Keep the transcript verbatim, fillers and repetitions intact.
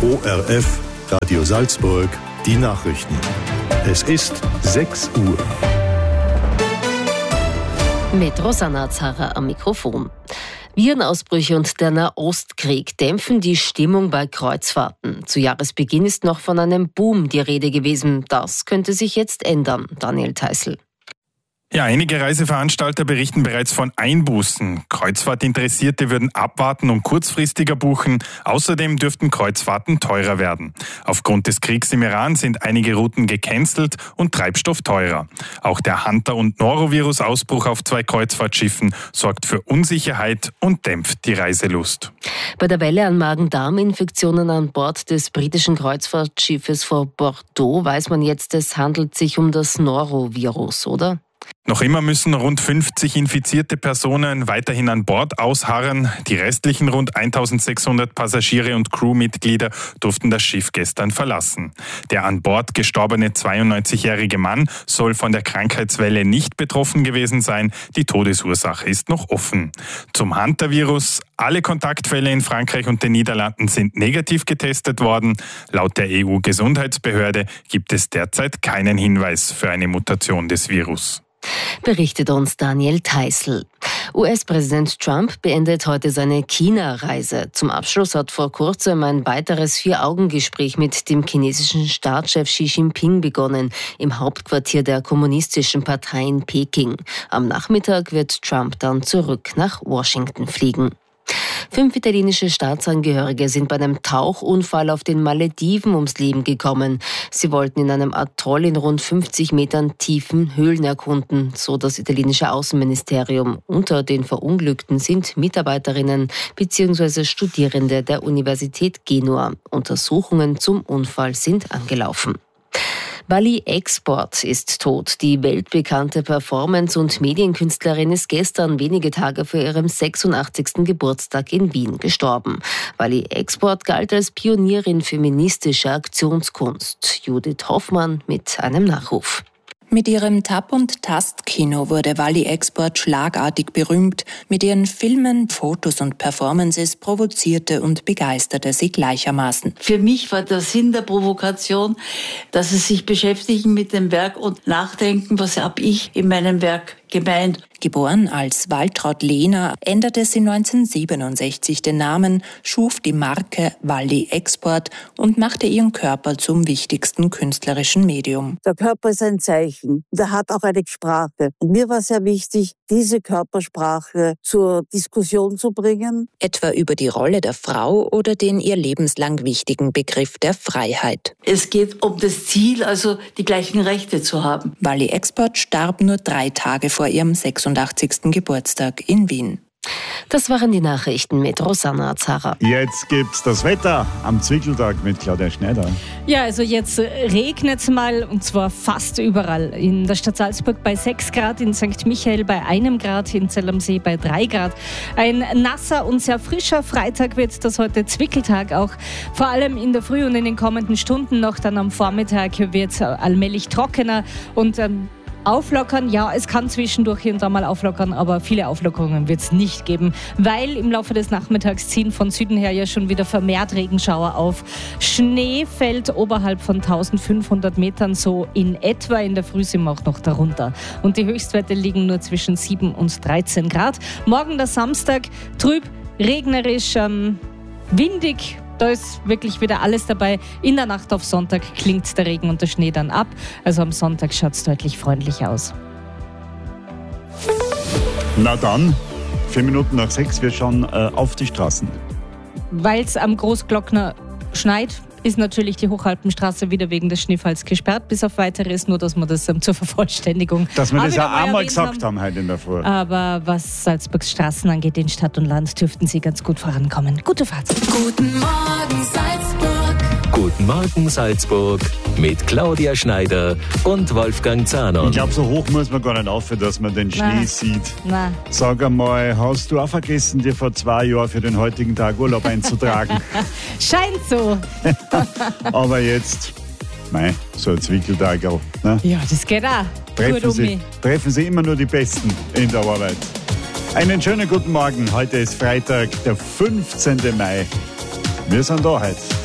O R F, Radio Salzburg, die Nachrichten. Es ist sechs Uhr. Mit Rosanna Zara am Mikrofon. Virenausbrüche und der Nahostkrieg dämpfen die Stimmung bei Kreuzfahrten. Zu Jahresbeginn ist noch von einem Boom die Rede gewesen. Das könnte sich jetzt ändern. Daniel Theißl. Ja, einige Reiseveranstalter berichten bereits von Einbußen. Kreuzfahrtinteressierte würden abwarten und kurzfristiger buchen. Außerdem dürften Kreuzfahrten teurer werden. Aufgrund des Kriegs im Iran sind einige Routen gecancelt und Treibstoff teurer. Auch der Hunter- und Norovirus-Ausbruch auf zwei Kreuzfahrtschiffen sorgt für Unsicherheit und dämpft die Reiselust. Bei der Welle an Magen-Darm-Infektionen an Bord des britischen Kreuzfahrtschiffes vor Bordeaux weiß man jetzt, es handelt sich um das Norovirus, oder? Noch immer müssen rund fünfzig infizierte Personen weiterhin an Bord ausharren. Die restlichen rund eintausendsechshundert Passagiere und Crewmitglieder durften das Schiff gestern verlassen. Der an Bord gestorbene zweiundneunzigjährige Mann soll von der Krankheitswelle nicht betroffen gewesen sein. Die Todesursache ist noch offen. Zum Hunter-Virus: Alle Kontaktfälle in Frankreich und den Niederlanden sind negativ getestet worden. Laut der E U-Gesundheitsbehörde gibt es derzeit keinen Hinweis für eine Mutation des Virus. Berichtet uns Daniel Theißl. U S-Präsident Trump beendet heute seine China-Reise. Zum Abschluss hat vor kurzem ein weiteres Vier-Augen-Gespräch mit dem chinesischen Staatschef Xi Jinping begonnen, im Hauptquartier der Kommunistischen Partei in Peking. Am Nachmittag wird Trump dann zurück nach Washington fliegen. Fünf italienische Staatsangehörige sind bei einem Tauchunfall auf den Malediven ums Leben gekommen. Sie wollten in einem Atoll in rund fünfzig Metern tiefen Höhlen erkunden, so das italienische Außenministerium. Unter den Verunglückten sind Mitarbeiterinnen bzw. Studierende der Universität Genua. Untersuchungen zum Unfall sind angelaufen. Wally Export ist tot. Die weltbekannte Performance- und Medienkünstlerin ist gestern wenige Tage vor ihrem sechsundachtzigsten Geburtstag in Wien gestorben. Wally Export galt als Pionierin feministischer Aktionskunst. Judith Hoffmann mit einem Nachruf. Mit ihrem Tap- und Tast-Kino wurde Wally Export schlagartig berühmt. Mit ihren Filmen, Fotos und Performances provozierte und begeisterte sie gleichermaßen. Für mich war der Sinn der Provokation, dass sie sich beschäftigen mit dem Werk und nachdenken, was habe ich in meinem Werk gemeint. Geboren als Waltraud Lehner, änderte sie neunzehnhundertsiebenundsechzig den Namen, schuf die Marke Wally Export und machte ihren Körper zum wichtigsten künstlerischen Medium. Der Körper ist ein Zeichen. Der hat auch eine Sprache. Und mir war sehr wichtig, diese Körpersprache zur Diskussion zu bringen. Etwa über die Rolle der Frau oder den ihr lebenslang wichtigen Begriff der Freiheit. Es geht um das Ziel, also die gleichen Rechte zu haben. Wally Export starb nur drei Tage vor ihrem sechsundachtzigsten Geburtstag in Wien. Das waren die Nachrichten mit Rosanna Zara. Jetzt gibt's das Wetter am Zwickeltag mit Claudia Schneider. Ja, also jetzt regnet es mal, und zwar fast überall. In der Stadt Salzburg bei sechs Grad, in Sankt Michael bei einem Grad, in Zell am See bei drei Grad. Ein nasser und sehr frischer Freitag wird das heute, Zwickeltag auch. Vor allem in der Früh und in den kommenden Stunden noch. Dann am Vormittag wird es allmählich trockener und ähm, auflockern, ja, es kann zwischendurch hier und da mal auflockern, aber viele Auflockerungen wird es nicht geben, weil im Laufe des Nachmittags ziehen von Süden her ja schon wieder vermehrt Regenschauer auf. Schnee fällt oberhalb von eintausendfünfhundert Metern so in etwa, in der Früh sind wir auch noch darunter. Und die Höchstwerte liegen nur zwischen sieben und dreizehn Grad. Morgen der Samstag, trüb, regnerisch, ähm, windig. Da ist wirklich wieder alles dabei. In der Nacht auf Sonntag klingt der Regen und der Schnee dann ab. Also am Sonntag schaut es deutlich freundlicher aus. Na dann, vier Minuten nach sechs, wir schauen äh, auf die Straßen. Weil es am Großglockner schneit, ist natürlich die Hochalpenstraße wieder wegen des Schneefalls gesperrt, bis auf Weiteres, nur dass wir das ähm, zur Vervollständigung Dass wir das auch auch einmal gesagt haben. haben heute in der Früh. Aber was Salzburgs Straßen angeht, in Stadt und Land, dürften sie ganz gut vorankommen. Gute Fahrt. Guten Morgen Salzburg. Guten Morgen Salzburg mit Claudia Schneider und Wolfgang Zahner. Ich glaube, so hoch muss man gar nicht auf, dass man den Schnee Nein. sieht. Nein. Sag einmal, hast du auch vergessen, dir vor zwei Jahren für den heutigen Tag Urlaub einzutragen? Scheint so. Aber jetzt, mei, so ein Zwickeltagel. Ne? Ja, das geht auch. Treffen Gut um Sie, mich. treffen Sie immer nur die Besten in der Arbeit. Einen schönen guten Morgen. Heute ist Freitag, der fünfzehnten Mai. Wir sind da heute.